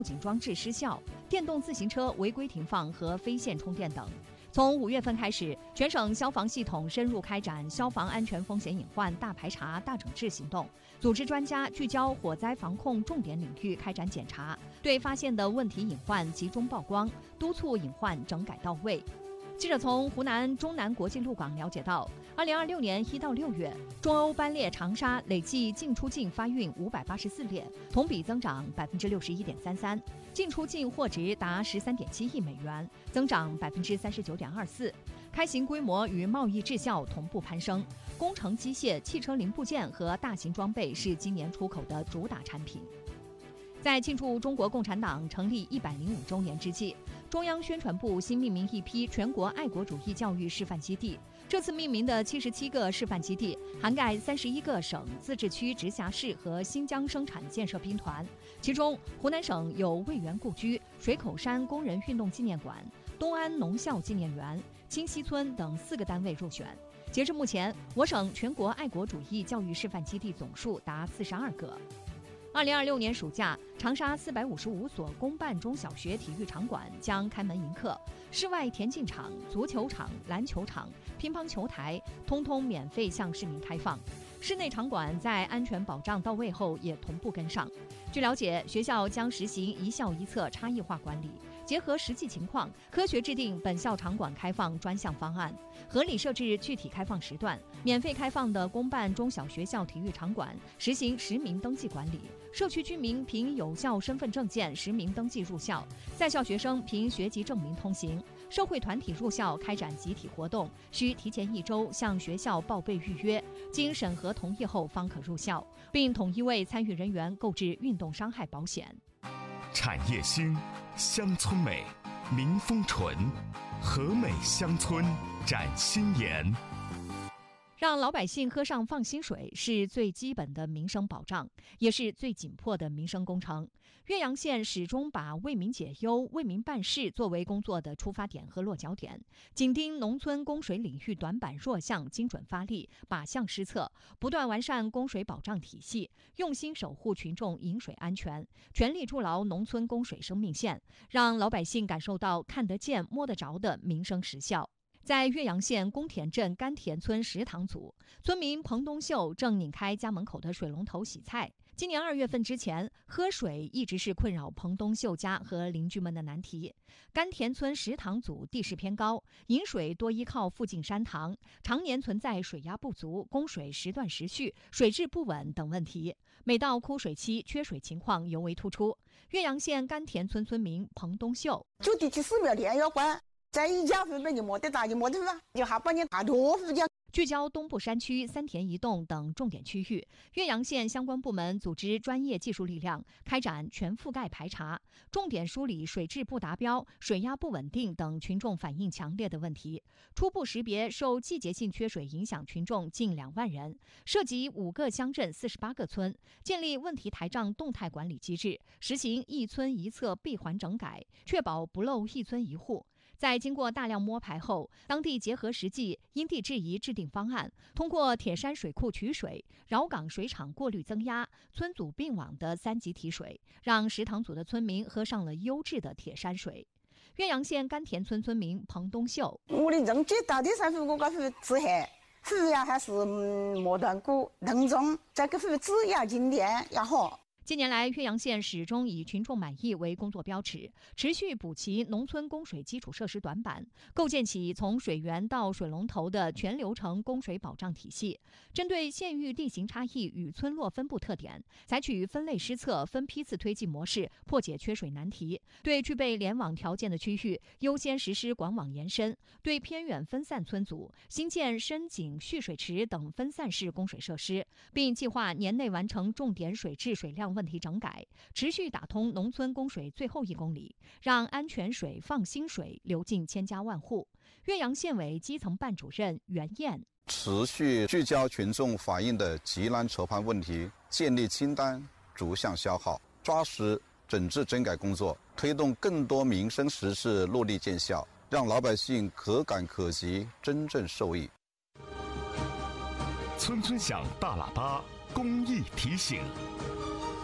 警装置失效、电动自行车违规停放和非线充电等。从5月份开始，全省消防系统深入开展消防安全风险隐患大排查、大整治行动，组织专家聚焦火灾防控重点领域开展检查，对发现的问题隐患集中曝光，督促隐患整改到位。记者从湖南中南国际陆港了解到，2026年1到6月，中欧班列长沙累计进出境发运584列，同比增长61.33%，进出境货值达13.7亿美元，增长39.24%。开行规模与贸易滞销同步攀升，工程机械、汽车零部件和大型装备是今年出口的主打产品。在庆祝中国共产党成立105周年之际，中央宣传部新命名一批全国爱国主义教育示范基地。这次命名的77个示范基地，涵盖31个省、自治区、直辖市和新疆生产建设兵团。其中，湖南省有魏源故居、水口山工人运动纪念馆、东安农校纪念园、清溪村等4个单位入选。截至目前，我省全国爱国主义教育示范基地总数达42个。2026年暑假，长沙455所公办中小学体育场馆将开门迎客，室外田径场、足球场、篮球场、乒乓球台通通免费向市民开放。室内场馆在安全保障到位后也同步跟上。据了解，学校将实行一校一策差异化管理，结合实际情况，科学制定本校场馆开放专项方案，合理设置具体开放时段。免费开放的公办中小学校体育场馆实行实名登记管理，社区居民凭有效身份证件实名登记入校，在校学生凭学籍证明通行。社会团体入校开展集体活动，需提前1周向学校报备预约，经审核同意后方可入校，并统一为参与人员购置运动伤害保险。 产业兴，乡村美，民风纯，和美乡村展新颜。 让老百姓喝上放心水是最基本的民生保障，也是最紧迫的民生工程。岳阳县始终把为民解忧、为民办事作为工作的出发点和落脚点，紧盯农村供水领域短板弱项，精准发力，靶向施策，不断完善供水保障体系，用心守护群众饮水安全，全力筑牢农村供水生命线，让老百姓感受到看得见、摸得着的民生实效。在岳阳县公田镇甘田村食堂组，村民彭东秀正拧开家门口的水龙头洗菜。今年2月份之前，喝水一直是困扰彭东秀家和邻居们的难题。甘田村食堂组地势偏高，饮水多依靠附近山塘，常年存在水压不足、供水时断时续、水质不稳等问题。每到枯水期，缺水情况尤为突出。岳阳县甘田村村民彭东秀： 就地起寺庙电要关。在一家后面就没得打，就没得法，就还把你大多户家。 聚焦东部山区、三田一洞等重点区域，岳阳县相关部门组织专业技术力量开展全覆盖排查，重点梳理水质不达标、水压不稳定等群众反映强烈的问题，初步识别受季节性缺水影响群众近2万人，涉及5个乡镇48个村，建立问题台账动态管理机制，实行一村一策闭环整改，确保不漏一村一户。在经过大量摸排后，当地结合实际，因地制宜制定方案，通过铁山水库取水、饶岗水厂过滤增压、村组并网的3级提水，让食堂组的村民喝上了优质的铁山水。岳阳县甘田村村民彭东秀： 我的人最大的财富，我个是治黑，服务呀还是末端股当中，这个服务质要经验要好。 近年来，岳阳县始终以群众满意为工作标尺，持续补齐农村供水基础设施短板，构建起从水源到水龙头的全流程供水保障体系。针对县域地形差异与村落分布特点，采取分类施策、分批次推进模式，破解缺水难题。对具备联网条件的区域，优先实施管网延伸；对偏远分散村组，新建深井蓄水池等分散式供水设施，并计划年内完成重点水质水量问题整改，持续打通农村供水最后1公里，让安全水、放心水流进千家万户。岳阳县委基层办主任袁燕： 持续聚焦群众反映的急难愁盼问题，建立清单，逐项消耗，抓实整治整改工作，推动更多民生实事落地见效，让老百姓可感可及，真正受益。 村村响大喇叭，公益提醒。